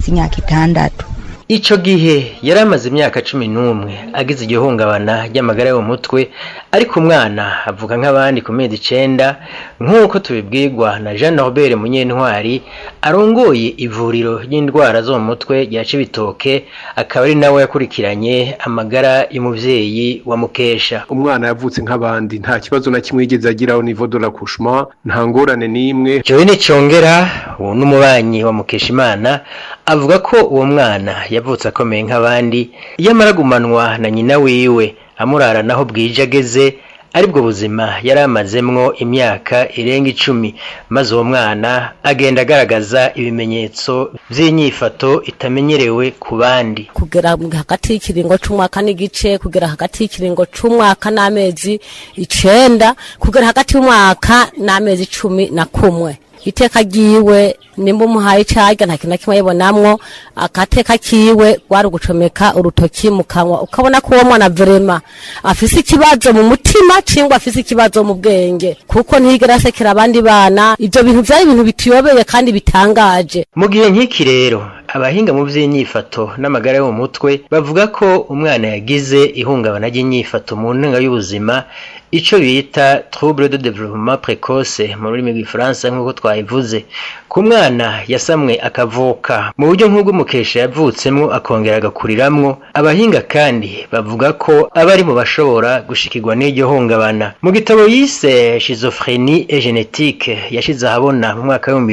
afite imyaka 6. Ico gihe yari amaze imyaka 11 agize igihungabana ry'amagara yo mu mutwe, ariko umwana avuga nk'abandi ku mezi 9 nk'uko tubibwirwa na Jean Norbert Munyentwari arongoye ivuriro ry'indwara zo mu mutwe rya Cibitoke, akaba ari nawe yakurikiranye amagara y'umuvyeyi wa Mukesha. Umwana yavutse nk'abandi, nta kibazo na kimwe yigeze agira au niveau de l'accouchement, nta ngorane n'imwe. Joine Congera uwo n'umubanyi wa Mukeshimana avuga ko uwo mwana yavutse akomeye nk'abandi, yamara gumanwa na nyina wiwe amurara naho bwije ageze, aribwo buzima yari amazemwo imyaka irenga 10, maze uwo mwana agenda agaragaza ibimenyetso by'inyifato itamenyerewe ku bandi. Kugera hagati y'ikiringo c'umwaka n'igice, kugera hagati y'ikiringo c'umwaka n'amezi 9, kugera hagati y'umwaka n'amezi 11. Iteka giwe nimba umuhaye cyarya nta kintu kimwe yibonamwo, akateka kiwe gwari gucomeka urutoki mu kanwa, ukabona ko uwo mwana vrema afise ikibazo mu mutima cingwa afise ikibazo mu bwenge, kuko ntigera sekera abandi bana. Ivyo bintu byari ibintu bitiyobeye kandi bitangaje. Mu gihe nk'iki rero abahinga mu by'inyifato n'amagara yo mu mutwe bavuga ko umwana yagize ihungabana ry'inyifato mu ntunga y'ubuzima, ico bita trouble de développement précoce mu rurimi rw'ifaransa nk'uko twayivuze. Ku mwana yasamwe akavuka mu buryo nk'ubwo Mukesha yavutsemwo akongera agakuriramwo, abahinga kandi bavuga ko abari mu bashobora gushikirwa n'iryo hungabana. Mu gitabo yise Schizophrenie et génétique yashize ahabona mu mwaka wa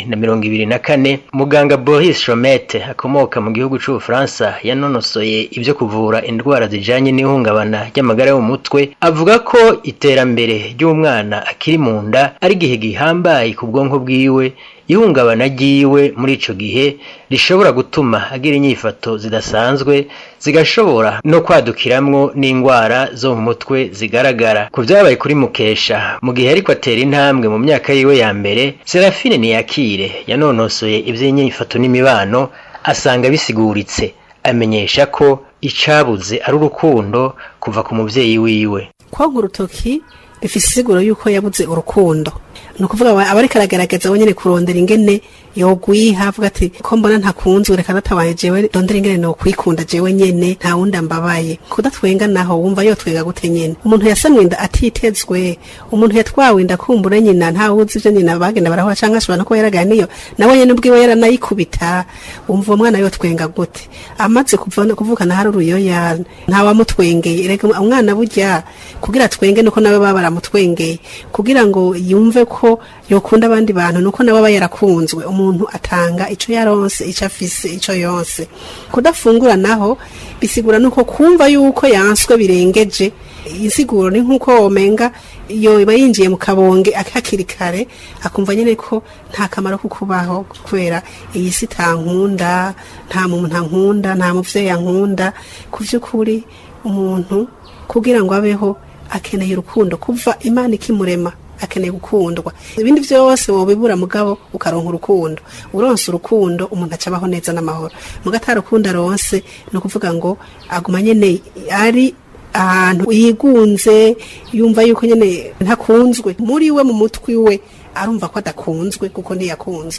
2024, muganga Boris Chomette akomoka mu gihugu c'Ubufaransa yanonosoye ibyo kuvura indwara zijanye n'ihungabana ry'amagara yo mu mutwe, avuga ko iterambere ry'umwana akiri mu nda ari gihe gihambaye ku bwonko bwiwe. Ihungabana ryiwe muri ico gihe rishobora gutuma agira inyifato zidasanzwe, zigashobora no kwadukiramwo n'indwara zo mu mutwe zigaragara. Ku vyabaye kuri Mukesha mu gihe ariko atera intambwe mu myaka yiwe ya mbere, Serafine Niyakire yanonosoye ivy'inyifato n'imibano asanga bisiguritse, amenyesha ko icabuze ari urukundo kuva ku muvyeyi wiwe. Kwagura urutoki bifise isiguro yuko yabuze urukundo, nukuvuga abari karagaragaza wenyene kurondera ingene yogwiha, avuga ati ko mbona ntakunzwe reka natabaye jewe rondera ingene no kwikunda jewe nyene, nta wundi ambabaye. Kudatwenga naho wumva yo twega gute nyene. Umuntu yasamwe inda atitezwe, umuntu yatwawe inda kumbura nyina nta wuzi ivyo nyina bagenda baraho canke ashobora no ko yaraganiyo nawe nyene ubwiwe yaranayikubita, wumva umwana yo twenga gute. Amaze kuvukana hari uruyoya nta wamutwengeye. Reka umwana burya kugira twenge nuko nawe baba baramutwengeye, kugira ngo yumve ko yokunda abandi bantu nuko nawe aba yarakunzwe. Umuntu atanga ico yaronse, ico afise, ico yonse. Kudafungura naho bisigura nuko kumva yuko yanswe birengeje. Insiguro ni nkuko omenga iyo iba yinjiye mu kabonge akakiri kare, akumva nyene ko nta kamaro kukubaho kubera iyi si tankunda, nta muntu ntankunda, nta muvyeyi yankunda. Kuvyukuri umuntu kugira ngo abeho akeneye urukundo kuva Imana ikimurema, akeneye gukundwa. Ibindi byose wobibura mugabo ukaronka urukundo. Uronse urukundo umuntu acabaho neza n'amahoro. Mugatara urukundo aronse no kuvuga ngo aguma nyene ari ahantu yigunze, yumva yuko nyene ntakunzwe. Muri we mu mutwi we arumva ko adakunzwe kuko ntiyakunzwe.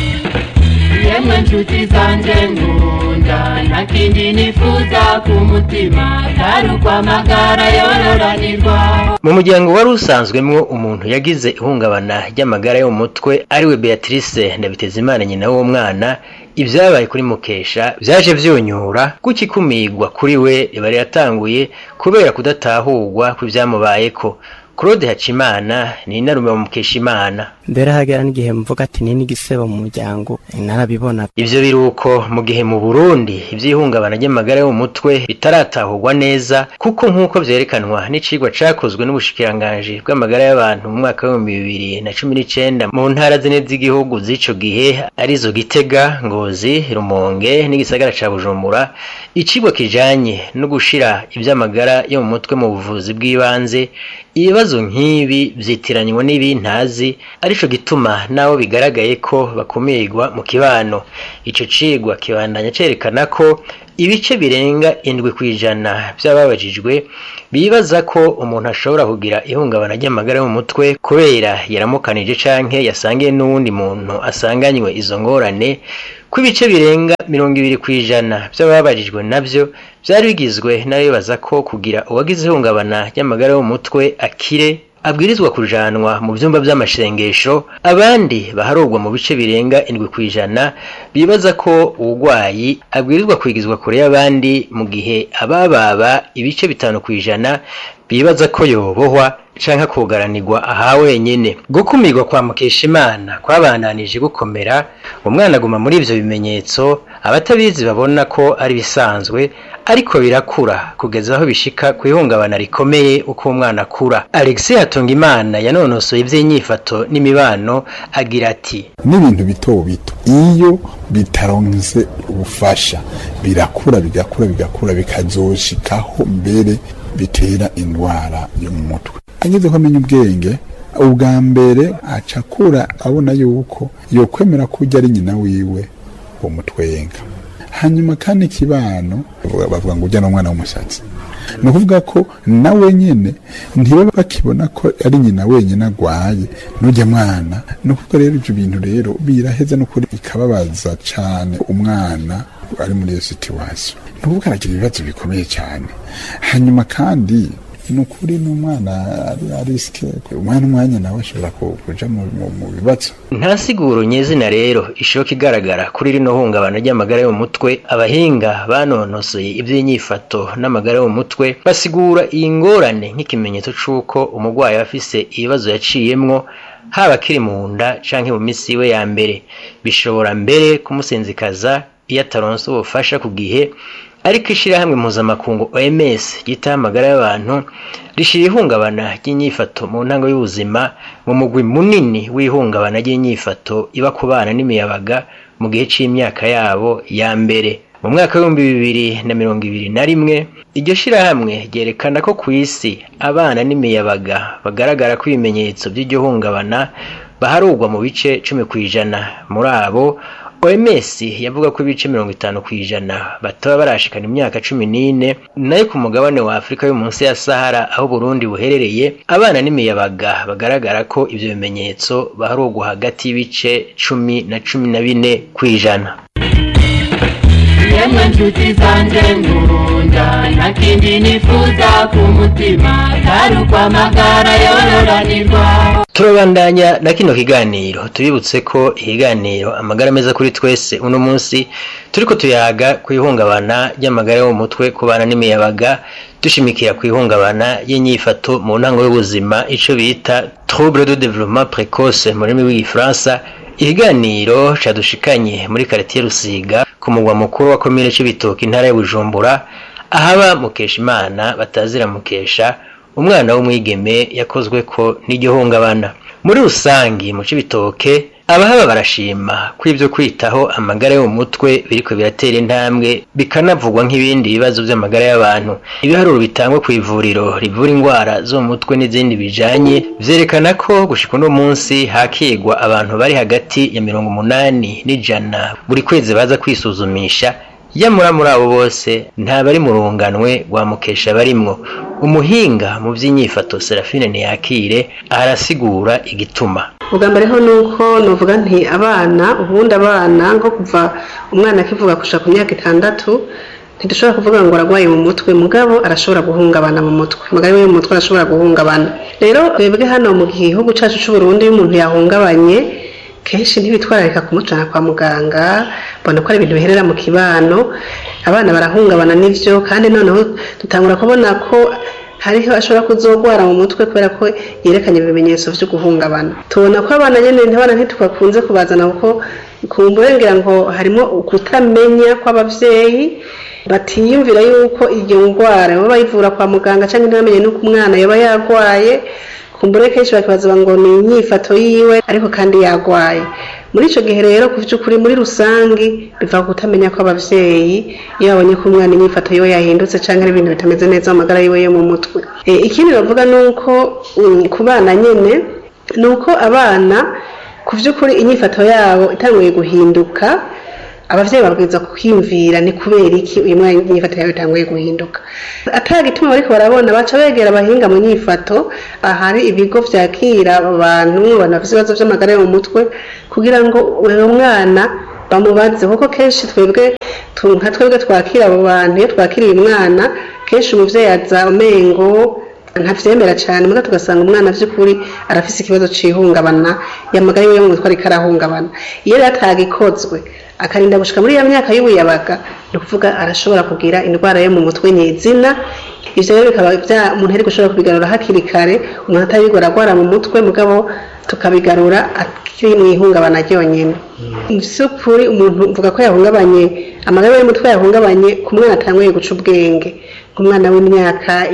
Yemwe nshuti zanje nkunda, nta kindi nifuza ku mutima atari ukwamagara yororanirwa. Mu muryango wari usanzwemwo umuntu yagize ihungabana ry'amagara yo mu mutwe ariwe Beatrice Ndabitezimana, nyina w'uwo mwana, ibyabaye kuri Mukesha byaje vyonyura kukikumigwa kuri we bari yatanguye kubera kudatahurwa kw'ivyamubayeko. Claude Hacimana ni inarume wa Mukeshimana. Mbere hagera n'igihe mvuga ati nini gisebo mu muryango narabibona. Ivyo biruko mu gihe mu Burundi ivyihungabana ry'amagara yo mu mutwe bitaratahurwa neza, kuko nkuko vyerekanwa n'icigwa cakozwe n'ubushikiranganje bw'amagara y'abantu mu mwaka wa 2019 mu ntara zine z'igihugu z'ico gihe arizo Gitega, Ngozi, Rumonge n'igisagara ca Bujumbura. Icigwa kijanye no gushira ivy'amagara yo mu mutwe mu buvuzi bw'ibanze, ibibazo nk'ibi vyitiranywa n'ibintazi, arico gituma nawo bigaragaye ko bakumirwa mu kibano. Ico cigwa kibandanya cerekana ko ibice birenga 7% by'ababajijwe bibaza ko umuntu ashobora kugira ihungabana ry'amagara mu mutwe kubera yaramukanije canke yasangiye n'uwundi muntu asanganywe izo ngorane, ko ibice birenga 20% by'ababarijwe navyo byari bigizwe n'abibaza ko kugira uwagize ihungabana ry'amagara yo mu mutwe akire abwirizwa kujanwa mu byumba by'amashengesho. Abandi baharugwa mu bice birenga 7% bibaza ko ubugwayi abwirizwa kwigizwa kure y'abandi, mu gihe abababa ibice 5% bibaza ko yobohwa canke kugaranirwa aha wenyene. Gukumirwa kwa Mukeshimana kwabandanije gukomera, umwana aguma muri ivyo bimenyetso. Abatabizi babona ko ari bisanzwe, ariko birakura kugeza aho bishika kwihungabana rikomeye uko umwana akura. Alexis Hatungimana yanonosoye ivy'inyifato n'imibano agira ati: n'ibintu bito bito iyo bitaronse ubufasha birakura bikazoshikaho mbere bitera indwara yo mu mutwe. Ageze kumenya ubwenge ubwa mbere acakura abona yuko yokwemera kujya ari nyina wiwe umutwenga. Hanyuma kandi ikibano bavuga ngo ujya n'umwana w'umusatsi, ni ukuvuga ko nawe nyene ntibaba bakibona ko ari nyina wenyine agwaye n'ujya mwana. Ni ukuvuga rero ibyo bintu rero biraheza n'ukuri bikababaza cane umwana ari muri iyo situation. Ni ukuvuga aragira ibibazo bikomeye cyane. Hanyuma kandi nukuri n'umwana ariske umwanya nawe ashobora kuja mu bibazo. Nta siguro nyezina rero ishoka igaragara kuri rino hungabana ry'amagara yo mu mutwe. Abahinga banonosoye iby'inyifato n'amagara yo mu mutwe basigura iyi ngorane nk'ikimenyetso c'uko umugwayi afise ibibazo yaciyemwo, haba kiri mu nda canke mu misi we ya mbere. Bishobora mbere kumusenzikaza iyo ataronse ubufasha ku gihe. Ariko ishirahamwe mpuzamakungu OMS ryita amagara y'abantu rishira ihungabana ry'inyifato mu ntango y'ubuzima mu mugwi munini w'ihungabana ry'inyifato iba ku bana n'imiyabaga mu gihe c'imyaka yabo ya mbere. Mu mwaka wa 2021 iryo shirahamwe ryerekana ko ku isi abana n'imiyabaga bagaragara ko ibimenyetso by'iryo hungabana baharugwa mu bice 10%. Muri abo OMS yavuga ko ibice 50% bataba barashikana imyaka 14. Nayo ku mugabane wa Afrika yo munsi ya Sahara aho Burundi buherereye, abana n'imiyabaga bagaragara ko ivyo bimenyetso baharugwa hagati y'ibice 10 na 14%. Yemwe nshuti zanje nkunda, nta kindi nifuza ku mutima atari uko amagara yororanirwa. Turabandanya na kino kiganiro, tubibutse ko ikiganiro amagara meza kuri twese uno munsi turiko tuyaga ku ihungabana ry'amagara yo mu mutwe ku bana n'imiyabaga, dushimikira ku ihungabana y'inyifato mu ntango y'ubuzima, ico bita trouble de développement précoce mu rurimi rw'igifaransa. Ikiganiro cadushikanye muri quartier Rusiga ku mugwa mukuru wa commune c'Ibitoke intara ya Bujumbura, ahaba Mukeshimana batazira Mukesha, umwana w'umwigeme yakozwe ko n'iryo hungabana. Muri rusangi mu c'Ibitoke abahaba barashima ko ivyo kwitaho amagara yo mu mutwe biriko biratera intambwe, bikanavugwa nk'ibindi bibazo by'amagara y'abantu. Ibiharuro bitangwa ku ivuriro rivura indwara zo mu mutwe n'izindi bijanye vyerekana ko gushika no munsi hakigwa abantu bari hagati ya 80 n'ijana buri kwezi baza kwisuzumisha. Yamura muri abo bose nta bari mu runganwe rwa Mukesha barimwo. Umuhinga mu by'inyifato Serafine Ntiyakire arasigura igituma. Ubwa ho nuko novuga nti ubundi abana nko kuva umwana akivuga kusha ku myaka 6 ntidushobora kuvuga ngo aragwaye mu mutwe, mugabo arashobora guhungabana mu mutwe. Magari we mu mutwe arashobora guhungabana. Rero twebwe hano mu gihugu cacu c'u Burundi iyo umuntu yahungabanye kenshi ntibitwararika kumucana kwa muganga, bona ko ari ibintu biherera mu kibano. Abana barahungabana n'ivyo, kandi noneho dutangura kubona ko hariho ashobora kuzogwara mu mutwe kubera ko yerekanye ibimenyetso vyo guhungabana. Tubona ko abana nyene ntitubakunze kubazana kuko kumburengera ngo harimo ukutamenya kw'abavyeyi, batiyumvira yuko iyo ngwara baba bayivura kwa muganga canke ntibamenye nuko umwana yoba yagwaye. Kumbure kenshi bakibaza ngo ni inyifato yiwe ariko kandi yagwaye. Muri ico gihe rero kuvyukuri muri rusangi biva kutamenya ko abavyeyi iyo babonye ko umwana inyifato yiwe yahindutse canke ari ibintu bitameze neza amagara yiwe yo mu mutwe. Ikindi bavuga nuko ku bana nyene nuko abana kuvyukuri inyifato yabo itanguye guhinduka, abavyeyi babwiza kwiyumvira ni kubera iki uyu mwana inyifato yawe itanguye guhinduka. Atagituma bariko barabona baca begera abahinga mu nyifato, ahari ibigo vyakira abantu bafite ibibazo vy'amagara yo mu mutwe, kugira ngo uwo mwana bamubaze kuko kenshi twebwe twakira abo bantu iyo twakiriye umwana kenshi umuvyeyi aza umengo ntavyemera cyane muga tugasanga umwana vy'ukuri arafise ikibazo c'ihungabana yamagara yiwe mu mutwe ariko arahungabana iyo atagikozwe akarinda gushika muri ya myaka y'ubuyabaga no kuvuga arashobora kugira indwara yo mu mutwe nyezina ivyo rero bikaba umuntu ari gushobora kubigarura hakiri kare umuntu atabigora agwara mu mutwe mugabo tukabigarura akiri mu ihungabana ryonyene vy'ukuri umuntu mvuga ko yahungabanye amagara y'umutwe yahungabanye ku mwana atanguye guca ubwenge ku mwana w'imyaka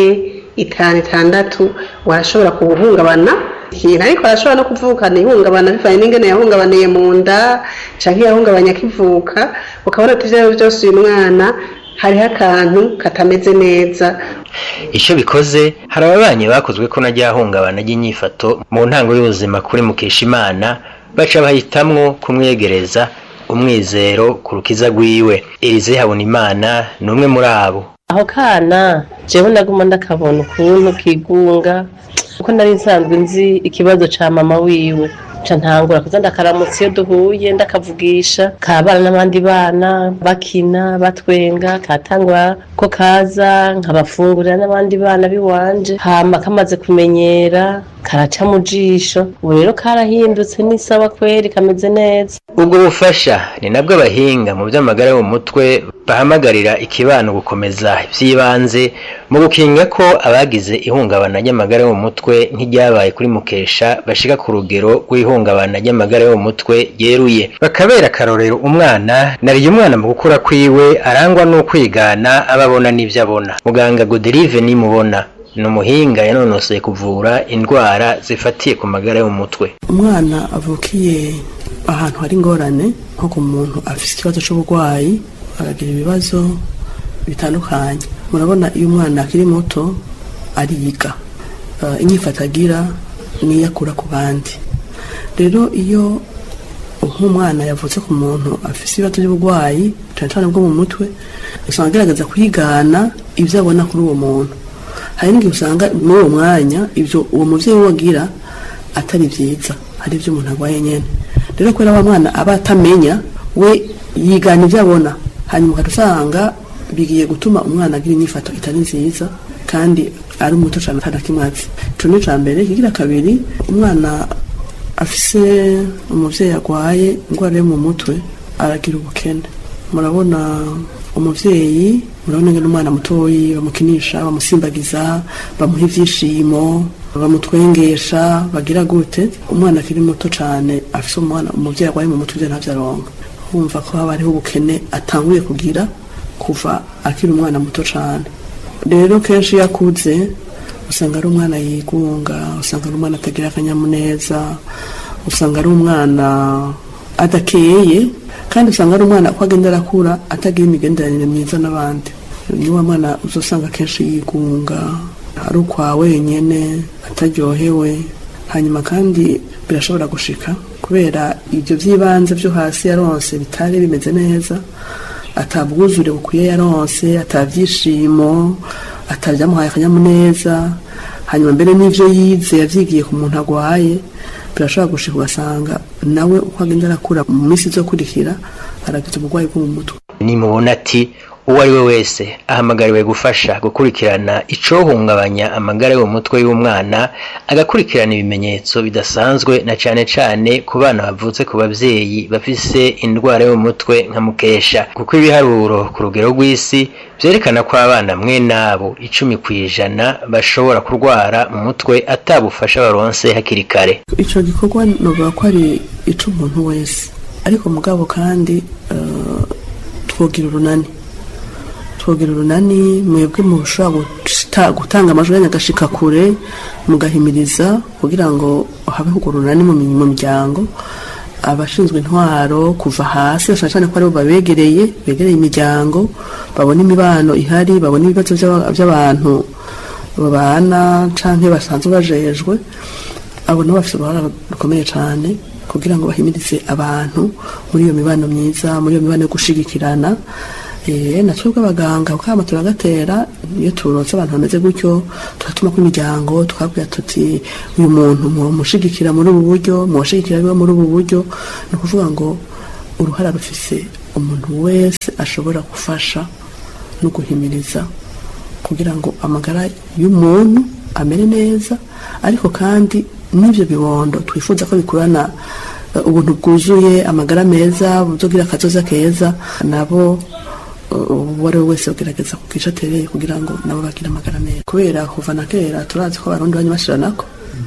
4 5 6 warashobora kubuhungabana ikintu ariko arashobora no kuvukana ihungabana bivanye n'ingene yahungabaniye mu nda canke yahungabanya akivuka ukabona ati ivyo byose uyu mwana hariho akantu katameze neza. Icyo bikoze hari ababanyi bakozwe ko najya hungabana y'inyifato mu ntango y'ubuzima kuri Mukeshimana baca bahitamwo kumwegereza umwizero ku rukiza rwiwe. Elize Habonimana ni umwe muri abo. Aho kana jewe naguma ndakabona ukuntu kigunga kuko nari nsanzwe nzi ikibazo ca mama wiwe ca ntangura kuza ndakaramutse iyo duhuye ndakavugisha kabana n'abandi bana bakina batwenga katangwa ko kaza nkabafungurira n'abandi bana biwanje hama kamaze kumenyera karaca mu jisho ubu rero karahindutse n'isaba kweri kameze neza. Ubwo bufasha ni nabwo abahinga mu by'amagara yo mu mutwe bahamagarira ikibano gukomeza iby'ibanze mu gukinga ko abagize ihungabana ry'amagara yo mu mutwe nk'iryabaye kuri Mukesha bashika ku rugero rw'ihungabana ry'amagara yo mu mutwe yeruye bakabera akarorero umwana nariye umwana mu gukura kwiwe arangwa no kwigana ababona n'ivyo abona. Muganga Goderive Nimubona ni umuhinga yanonosoye kuvura indwara zifatiye ku magara yo mu mutwe. Umwana avukiye ahantu hari ingorane nko ku muntu afite ikibazo cy'uburwayi aragira ibibazo bitandukanye. Murabona iyo umwana akiri muto ariga inyifato agira niyo akura ku bandi. Rero iyo nk'umwana yavutse ku muntu afite ibibazo by'uburwayi cyane cyane bwo mu mutwe usanga agaragaza kwigana ibyo abona kuri uwo muntu. Hari n'igihe usanga muri uwo mwanya ibyo uwo muvyeyi wagira atari byiza hari ibyo umuntu agwaye nyene. Rero ko aba mwana aba atamenya we yigana ibyo abona hanyuma ukadusanga bigiye gutuma umwana agira inyifato itari nziza kandi ari muto cyane atanakimaze. Ico ni cambere. Kigira kabiri umwana afise umuvyeyi agwaye ingwara yo mu mutwe aragira ubukene. Murabona umuvyeyi murabona ngene umwana mutoyi bamukinisha bamusimbagiza bamuha ivyishimo bamutwengesha bagira gute umwana akiri muto cyane afise umuvyeyi agwaye mu mutwe ntavyo aronka. Humva ko haba hariho ubukene atanguye kugira kuva akiri umwana muto cyane. Rero kenshi yakuze usanga ari umwana yigunga, usanga ari umwana atagira akanyamuneza, usanga ari umwana adakeye kandi usanga ari umwana uko agenda arakura atagira imigenderanire myiza n'abandi. Niwo mwana uzosanga kenshi yigunga ari ukwa wenyene ataryohewe. Hanyuma kandi birashobora gushika kubera ibyo by'ibanze byo hasi yaronse bitari bimeze neza, atabwuzure bukwiye yaronse, atabyishimo, atabyamuhaye akanyamuneza, hanyuma mbere n'ivyo yize yavyigiye ku muntu agwaye birashobora gushika ugasanga nawe uko agenda arakura mu minsi zo kurikira aragize uburwayi bwo mu mutwe. Nimubona ati uwo ari we wese ahamagariwe gufasha gukurikirana icohungabanya amagara yo mu mutwe y'umwana, agakurikirana ibimenyetso bidasanzwe na cane cane ku bana bavutse ku bavyeyi bafise indwara yo mu mutwe nka Mukesha, kuko ibiharuro ku rugero rw'isi vyerekana ko abana mwe nabo 10% bashobora kurwara mu mutwe atabufasha baronse hakiri kare. Ico gikorwa novuga ko ari ico umuntu wese, ariko mugabo kandi twogira urunani mwebwe mushobora gutanga amajwi y'agashika kure mugahimiriza kugira ngo habe urunani mu miryango, abashinzwe intwaro kuva hasi cyane ko aribo begereye imiryango, babona imibano ihari, babona ibibazo by'abantu babana canke basanzwe bajejwe, abo nabo bafite uruhara rukomeye cyane kugira ngo bahimirize abantu muri iyo mibano myiza, muri iyo mibano yo gushigikirana. Natwebwe abaganga ukama turagatera iyo turotse abantu bameze gutyo turatuma ku imiryango tukabwira tuti uyu muntu mushigikira muri ubu buryo, mushigikira biba muri ubu buryo. Ni ukuvuga ngo uruhara rufise umuntu wese ashobora gufasha no guhimiriza kugira ngo amagara y'umuntu amere neza, ariko kandi n'ibyo bibondo twifuza ko bikurana ubuntu bwuzuye, amagara meza, buzogira akazoza keza, nabo uwari wese ugerageza kugisha tereye kugira ngo nabo bagire amagara meza. Kubera kuva na kera turazi ko abarundi banyibashiranako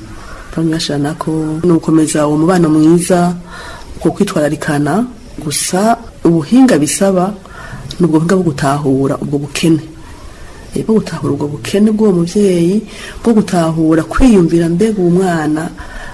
ni ugukomeza uwo mubano mwiza ku kwitwararikana, gusa ubuhinga bisaba n'ubwo buhinga bwo gutahura ubwo bukene, bwo gutahura ubwo bukene bw'uwo muvyeyi, bwo gutahura kwiyumvira mbega uwo mwana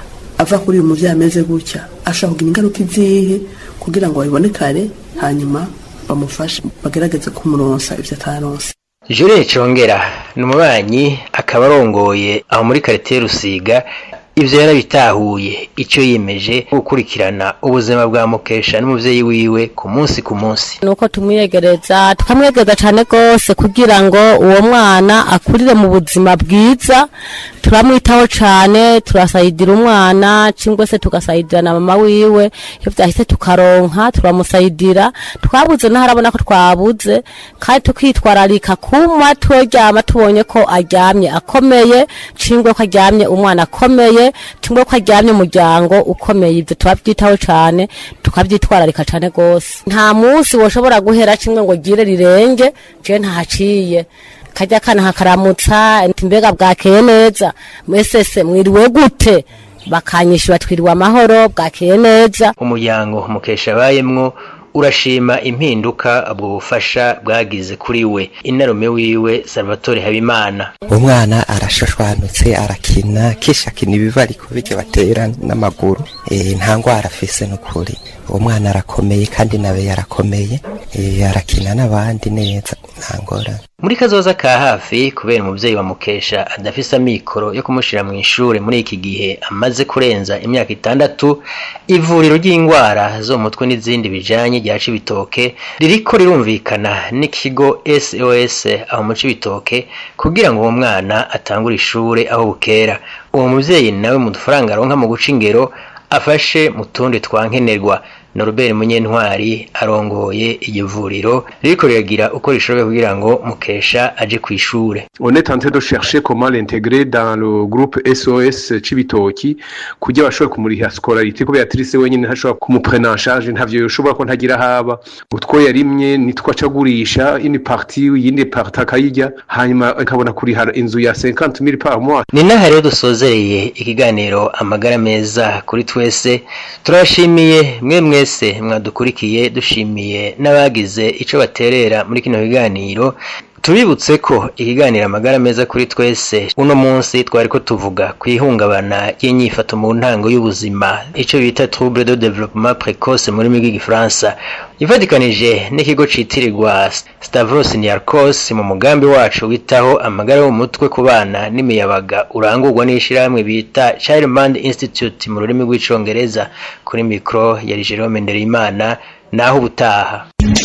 ava kuri uyu muvyeyi ameze gutya ashaka kugira ingaruka izihe kugira ngo babibonekare, hanyuma bamufashe bagerageze kumuronsa ivyo ataronse. Julie Congera ni umubanyi akaba arongoye aho muri quartier Rusiga. Ivyo yarabitahuye ico yimeje gukurikirana ubuzima bwa Mukesha n'umuvyeyi wiwe ku munsi nuko tumwiyegereza tukamwegeza cyane gose kugira ngo uwo mwana akurire mu buzima bwiza. Turamwitaho cyane, turasayidira umwana cingwe se tugasayidira na mama wiwe, iyo vyahise tukaronka turamusayidira, twabuze na harabona ko twabuze, kandi tukitwararika kuma tworyama tubonye ko aryamye akomeye, cingwe ko aryamye umwana akomeye, cingwe ko aryamye umuryango ukomeye. Ivyo twabyitaho cyane tukabyitwararika cyane gose. Nta munsi woshobora guhera cingwe ngo gire rirenge je ntahaciye kajya kana hakaramutsa mbega bwakeye neza, mwesese mwiriwe gute, bakanyisha batwiriwe amahoro bwakeye neza. Umuryango Mukesha bayemwo urashima impinduka ubwo bufasha bwagize kuri we. Inarume wiwe Salvatore Habimana, umwana arashashwanutse, arakina kishakina ibibariko bijye batera n'amaguru, nta ngwara afise n'ukuri. Uwo mwana arakomeye kandi nawe yarakomeye, arakina n'abandi neza nta ngora. Muri kazoza ka hafi, kubera umuvyeyi wa Mukesha adafise amikoro yo kumushira mu ishure muri iki gihe amaze kurenza imyaka 6, ivuriro ry'ingwara zo mutwe n'izindi bijanye rya Cibitoke ririko rirumvikana n'ikigo SOS aho mu Cibitoke kugira ngo uwo mwana atangure ishure aho bukera. Uwo muvyeyi nawe mu dufaranga aronka mu guca ingero afashe mu tundi twankenerwa. Norbert Munyentwari arongoye igivuriro ririko riragira uko rishoboye kugira ngo Mukesha aje kwishure. On est en train de chercher comment l'intégrer dans le groupe SOS Cibitoki kugira bashobore kumuriha scolarité, ko Beatrice wenyine ntashobora kumuprena en charge, ntavyo yoshobora ko ntagira haba utwo yarimye nitwa cagurisha ini partie yindi partie akayijya, hanyuma akabona kuriha inzu ya 50,000 par mois. Ni naho rero dusozereye ikiganiro amagara meza kuri twese. Turashimiye mwese mwadukurikiye, dushimiye n'abagize ico baterera muri kino kiganiro. Tubibutse ko ikiganiro amagara meza kuri twese uno munsi twari ko tuvuga kwihungabana y'inyifato mu ntango y'ubuzima, ico bita trouble de développement précoce muri rw'igifaransa, ifatikanije n'ikigo citirirwa Stavros Niarchos mu mugambi wacu witaho amagara yo mu mutwe ku bana n'imiyabaga urangurwa n'ishiramwe bita Childmind Institute mu rurimi rw'icongereza. Kuri mikro ya Jerome Nderimana, naho ubutaha.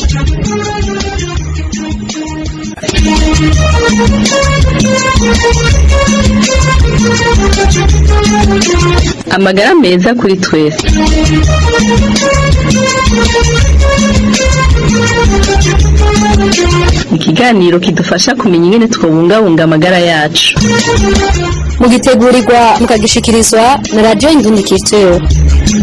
Amagara meza kuri twese. Ikiganiro kidufasha kumenya ingene twobungabunga amagara yacu. Mugitegurirwa mukagishikirizwa na Radio Indundikiro.